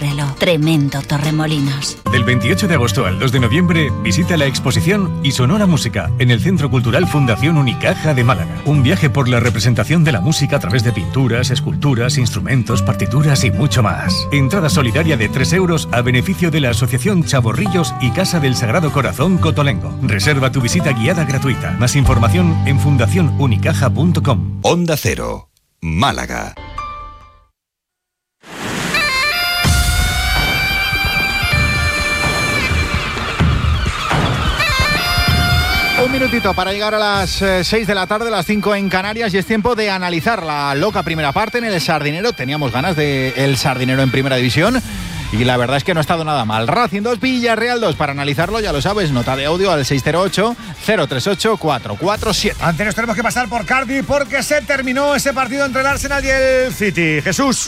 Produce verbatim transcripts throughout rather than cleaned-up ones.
descúbrelo. Tremendo Torremolinos. Del veintiocho de agosto al dos de noviembre, visita la exposición Y Sonora Música en el Centro Cultural Fundación Unicaja de Málaga. Un viaje por la representación de la música a través de pinturas, esculturas, instrumentos, partituras y mucho más. Entrada solidaria de tres euros a beneficio de la Asociación Chavorrillos y Casa del Sagrado Corazón Cotolengo. Reserva tu visita guiada gratuita. Más información en fundación unicaja punto com. Onda Cero, Málaga. Un minutito para llegar a las eh, seis de la tarde, las cinco en Canarias, y es tiempo de analizar la loca primera parte en el Sardinero. Teníamos ganas de el Sardinero en Primera División y la verdad es que no ha estado nada mal. Racing dos, Villarreal dos. Para analizarlo, ya lo sabes, nota de audio al seis cero ocho, cero tres ocho, cuatro cuatro siete. Antes nos tenemos que pasar por Cardiff porque se terminó ese partido entre el Arsenal y el City. Jesús.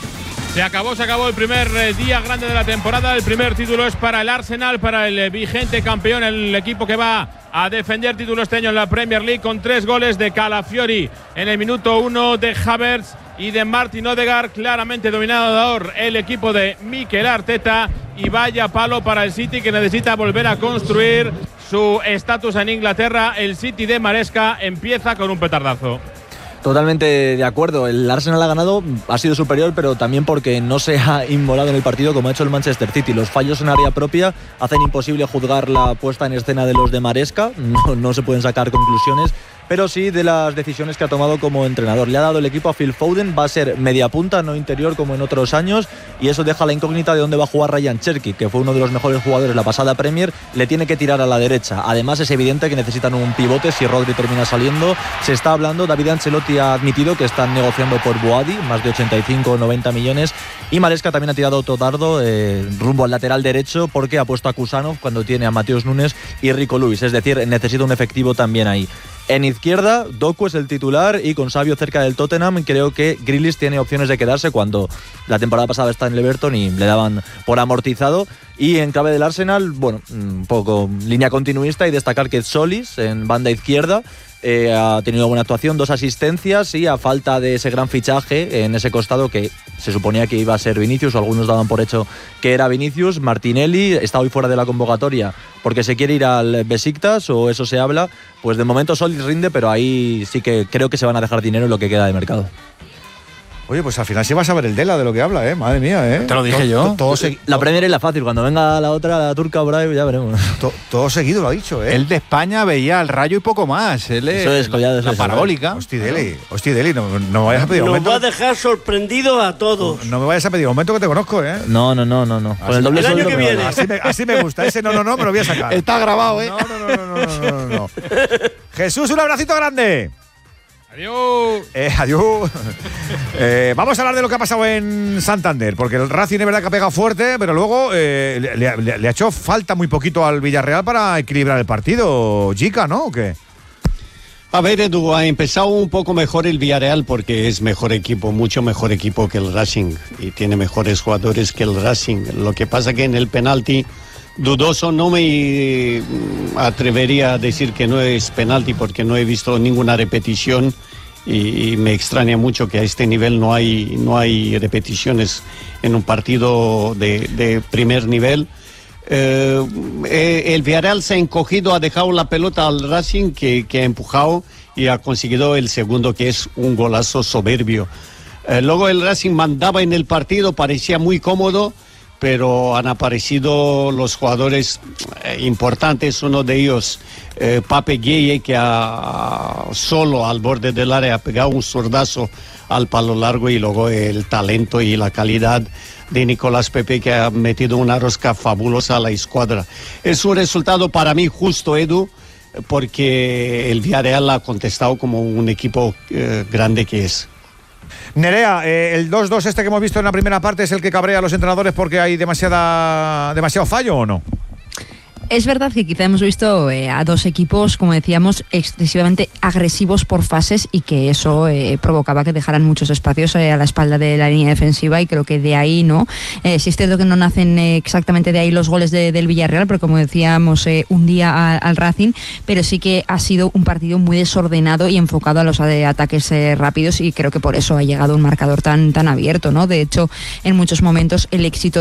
Se acabó, se acabó el primer eh, día grande de la temporada. El primer título es para el Arsenal, para el eh, vigente campeón, el equipo que va a defender título este año en la Premier League, con tres goles de Calafiori en el minuto uno, de Havertz y de Martin Odegaard. Claramente dominador el equipo de Mikel Arteta, y vaya palo para el City, que necesita volver a construir su estatus en Inglaterra. El City de Maresca empieza con un petardazo. Totalmente de acuerdo, el Arsenal ha ganado, ha sido superior, pero también porque no se ha inmolado en el partido como ha hecho el Manchester City. Los fallos en área propia hacen imposible juzgar la puesta en escena de los de Maresca, no, no se pueden sacar conclusiones, pero sí de las decisiones que ha tomado como entrenador. Le ha dado el equipo a Phil Foden, va a ser media punta, no interior como en otros años, y eso deja la incógnita de dónde va a jugar Ryan Cherki, que fue uno de los mejores jugadores la pasada Premier. Le tiene que tirar a la derecha. Además es evidente que necesitan un pivote si Rodri termina saliendo. Se está hablando, David Ancelotti ha admitido que están negociando por Boadi, más de ochenta y cinco o noventa millones, y Maresca también ha tirado otro dardo eh, rumbo al lateral derecho, porque ha puesto a Kusanov cuando tiene a Mateus Nunes y Rico Lewis, es decir, necesita un efectivo también ahí. En izquierda, Doku es el titular, y con Savio cerca del Tottenham creo que Grealish tiene opciones de quedarse, cuando la temporada pasada está en el Everton y le daban por amortizado. Y en clave del Arsenal, bueno, un poco línea continuista, y destacar que Solis en banda izquierda eh, ha tenido buena actuación, dos asistencias, y a falta de ese gran fichaje en ese costado que se suponía que iba a ser Vinicius, o algunos daban por hecho que era Vinicius, Martinelli está hoy fuera de la convocatoria porque se quiere ir al Besiktas, o eso se habla. Pues de momento Solis rinde, pero ahí sí que creo que se van a dejar dinero en lo que queda de mercado. Oye, pues al final sí vas a ver el Dela de lo que habla, ¿eh? Madre mía, ¿eh? Te lo dije todo, yo. Todo, todo segui- la Premier es la fácil, cuando venga la otra, la turca, por ahí, ya veremos. Todo, todo seguido lo ha dicho, ¿eh? Él de España veía el Rayo y poco más. Él es, eso es, collado, eso la es, parabólica. Hosti Deli, hosti Deli, no, no me vayas a pedir Nos aumento. va a dejar sorprendidos a todos. No me vayas a pedir aumento, que te conozco, ¿eh? No, no, no, no, no. Con el doble el año sueldo que me viene. vale. Así me, así me gusta, ese no, no, no, me lo voy a sacar. Está grabado, ¿eh? No, no, no, no, no, no, no, no. Jesús, un abracito grande. Adiós. Eh, adiós. Eh, vamos a hablar de lo que ha pasado en Santander, porque el Racing es verdad que ha pegado fuerte, pero luego eh, le, le, le ha hecho falta muy poquito al Villarreal para equilibrar el partido. Chica, ¿no? ¿O qué? A ver, Edu, ha empezado un poco mejor el Villarreal porque es mejor equipo, mucho mejor equipo que el Racing, y tiene mejores jugadores que el Racing. Lo que pasa que en el penalti, dudoso, no me atrevería a decir que no es penalti porque no he visto ninguna repetición, y, y me extraña mucho que a este nivel no hay, no hay repeticiones en un partido de, de primer nivel. Eh, eh, el Villarreal se ha encogido, ha dejado la pelota al Racing, que, que ha empujado y ha conseguido el segundo, que es un golazo soberbio. Eh, luego el Racing mandaba en el partido, parecía muy cómodo, pero han aparecido los jugadores eh, importantes. Uno de ellos, eh, Pape Gueye, que ha, solo al borde del área ha pegado un zurdazo al palo largo, y luego el talento y la calidad de Nicolás Pepe, que ha metido una rosca fabulosa a la escuadra. Es un resultado para mí justo, Edu, porque el Villarreal ha contestado como un equipo eh, grande que es. Nerea, eh, el dos dos este que hemos visto en la primera parte es el que cabrea a los entrenadores porque hay demasiada demasiado fallo, ¿o no? Es verdad que quizá hemos visto eh, a dos equipos, como decíamos, excesivamente agresivos por fases, y que eso eh, provocaba que dejaran muchos espacios eh, a la espalda de la línea defensiva, y creo que de ahí, ¿no? Eh, sí es cierto que no nacen eh, exactamente de ahí los goles de, del Villarreal, pero como decíamos, eh, un día a, al Racing, pero sí que ha sido un partido muy desordenado y enfocado a los eh, ataques eh, rápidos, y creo que por eso ha llegado un marcador tan, tan abierto, ¿no? De hecho, en muchos momentos el éxito